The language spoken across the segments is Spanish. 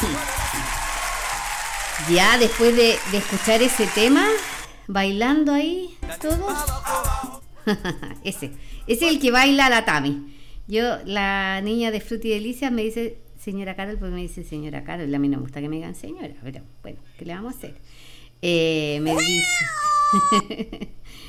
Ya después de escuchar ese tema, bailando ahí todos. Ese es el que baila la Tami. Yo, la niña de Fruti Delicias me dice señora Carol, pues me dice señora Carol. A mí no me gusta que me digan señora, pero bueno, ¿qué le vamos a hacer? Me dice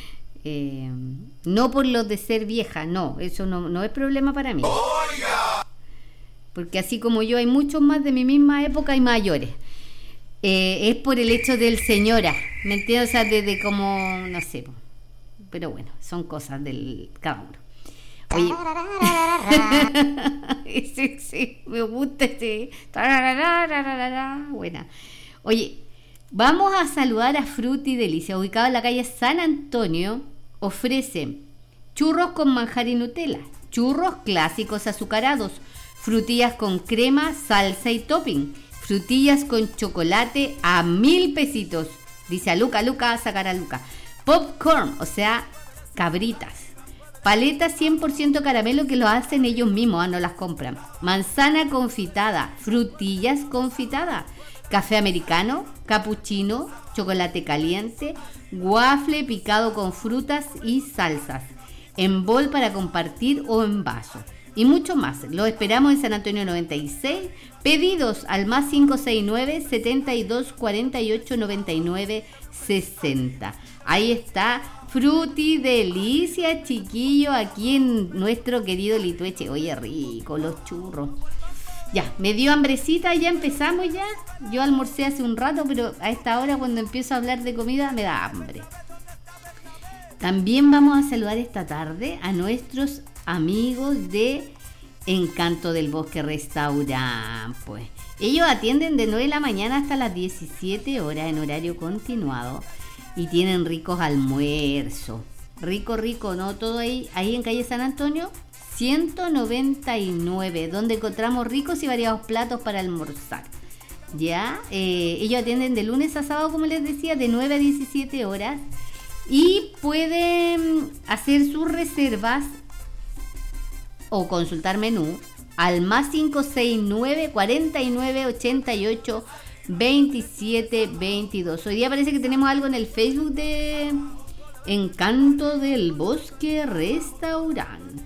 no por lo de ser vieja, no, eso no es problema para mí. Porque así como yo hay muchos más de mi misma época y mayores. Es por el hecho del señora, ¿me entiendes? O sea, de como, no sé, pero bueno, son cosas del cada uno. Oye, sí, me gusta ese. Buena. Oye, vamos a saludar a Fruti Delicia, ubicado en la calle San Antonio. Ofrece churros con manjar y Nutella, churros clásicos azucarados, frutillas con crema, salsa y topping, frutillas con chocolate a 1,000 pesitos. Dice a Luca, sacar a Luca. Popcorn, o sea, cabritas. Paletas 100% caramelo que lo hacen ellos mismos, no las compran. Manzana confitada, frutillas confitadas, café americano, capuchino, chocolate caliente, waffle picado con frutas y salsas, en bol para compartir o en vaso. Y mucho más. Lo esperamos en San Antonio 96. Pedidos al más 569 72 48 99 60. Ahí está Fruti Delicia, chiquillo, aquí en nuestro querido Litueche. Oye, rico los churros. Ya, me dio hambrecita, ya empezamos ya. Yo almorcé hace un rato, pero a esta hora cuando empiezo a hablar de comida me da hambre. También vamos a saludar esta tarde a nuestros amigos de Encanto del Bosque Restaurant. Pues ellos atienden de 9 de la mañana hasta las 17 horas en horario continuado y tienen ricos almuerzos. Rico, ¿no? Todo ahí en calle San Antonio 199, donde encontramos ricos y variados platos para almorzar. Ya, ellos atienden de lunes a sábado, como les decía, de 9 a 17 horas. Y pueden hacer sus reservas o consultar menú al más 569 49 88 27 22. Hoy día parece que tenemos algo en el Facebook de Encanto del Bosque Restaurant.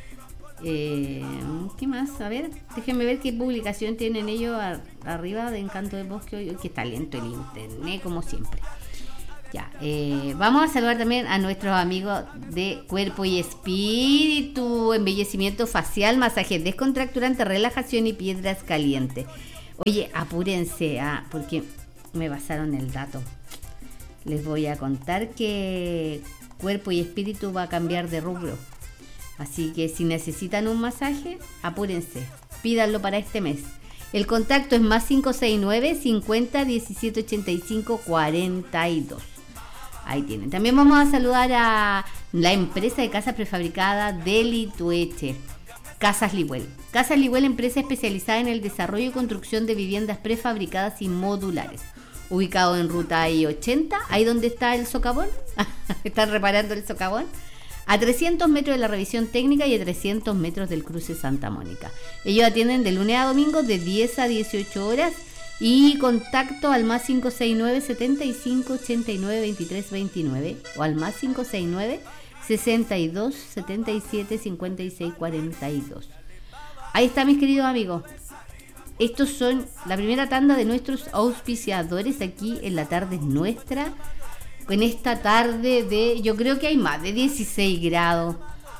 ¿Qué más? A ver, déjenme ver qué publicación tienen ellos arriba de Encanto del Bosque hoy. Qué talento el internet, como siempre. Ya, vamos a saludar también a nuestros amigos de Cuerpo y Espíritu, embellecimiento facial, masaje descontracturante, relajación y piedras calientes. Oye, apúrense, porque me pasaron el dato. Les voy a contar que Cuerpo y Espíritu va a cambiar de rubro. Así que si necesitan un masaje, apúrense, pídanlo para este mes. El contacto es más 569 50 17 85 42. Ahí tienen. También vamos a saludar a la empresa de casa prefabricada de Litueche, Casas Liwell. Casas Liwell, empresa especializada en el desarrollo y construcción de viviendas prefabricadas y modulares. Ubicado en ruta I-80, ahí donde está el socavón. Están reparando el socavón. A 300 metros de la revisión técnica y a 300 metros del cruce Santa Mónica. Ellos atienden de lunes a domingo de 10 a 18 horas. Y contacto al más 569 75 89 23 29 o al más 569 62 77 56 42. Ahí está, mis queridos amigos. Estos son la primera tanda de nuestros auspiciadores aquí en La Tarde es Nuestra. En esta tarde de, yo creo que hay más de 16 grados,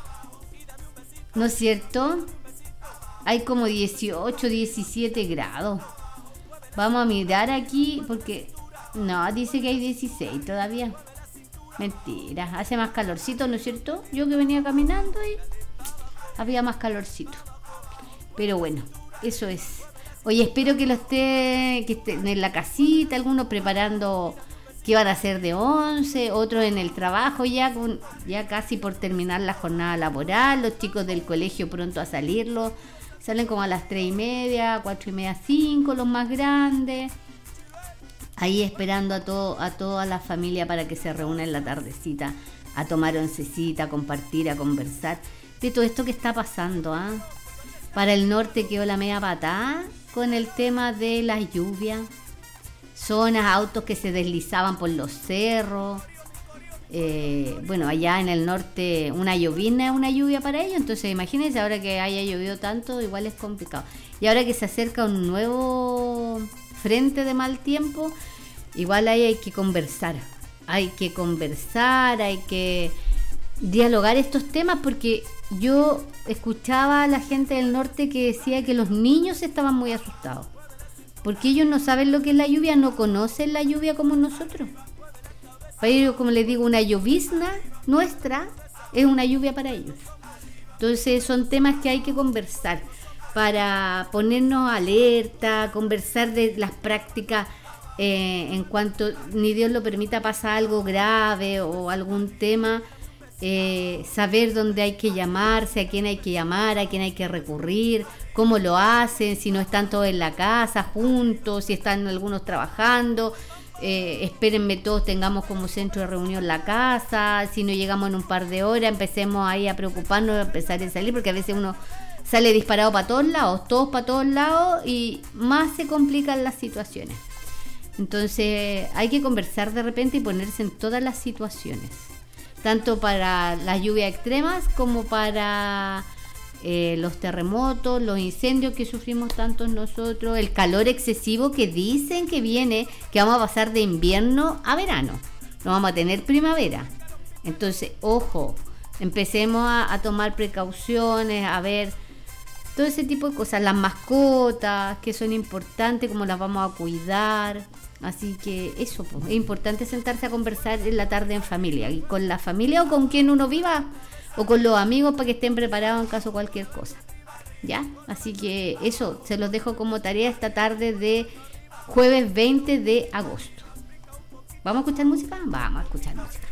¿no es cierto? Hay como 18, 17 grados. Vamos a mirar aquí porque no, dice que hay 16 todavía. Mentira, hace más calorcito, ¿no es cierto? Yo que venía caminando y había más calorcito. Pero bueno, eso es. Oye, espero que estén en la casita, algunos preparando qué van a hacer de 11, otros en el trabajo ya casi por terminar la jornada laboral, los chicos del colegio pronto a salirlo. Salen como a las 3:30, 4:30, 5, los más grandes. Ahí esperando a toda la familia para que se reúna en la tardecita, a tomar oncecita, a compartir, a conversar de todo esto que está pasando. Para el norte quedó la media patada, con el tema de las lluvias, zonas, autos que se deslizaban por los cerros. Bueno, allá en el norte una llovizna es una lluvia para ellos, entonces imagínense ahora que haya llovido tanto, igual es complicado. Y ahora que se acerca un nuevo frente de mal tiempo, igual ahí hay que conversar, hay que dialogar estos temas, porque yo escuchaba a la gente del norte que decía que los niños estaban muy asustados, porque ellos no saben lo que es la lluvia, no conocen la lluvia como nosotros. Para ellos, como les digo, una llovizna nuestra es una lluvia para ellos. Entonces son temas que hay que conversar para ponernos alerta, conversar de las prácticas en cuanto ni Dios lo permita pasa algo grave o algún tema, saber dónde hay que llamarse, a quién hay que llamar, a quién hay que recurrir, cómo lo hacen, si no están todos en la casa juntos, si están algunos trabajando. Espérenme todos, tengamos como centro de reunión la casa, si no llegamos en un par de horas, empecemos ahí a preocuparnos, a empezar a salir, porque a veces uno sale disparado para todos lados y más se complican las situaciones. Entonces hay que conversar de repente y ponerse en todas las situaciones, tanto para las lluvias extremas como para los terremotos, los incendios que sufrimos tantos nosotros, el calor excesivo que dicen que viene, que vamos a pasar de invierno a verano, no vamos a tener primavera. Entonces, ojo, empecemos a tomar precauciones, a ver todo ese tipo de cosas, las mascotas que son importantes, cómo las vamos a cuidar. Así que eso, pues, es importante sentarse a conversar en la tarde en familia, y con la familia o con quien uno viva, o con los amigos, para que estén preparados en caso de cualquier cosa, ¿ya? Así que eso, se los dejo como tarea esta tarde de jueves 20 de agosto. ¿Vamos a escuchar música? Vamos a escuchar música.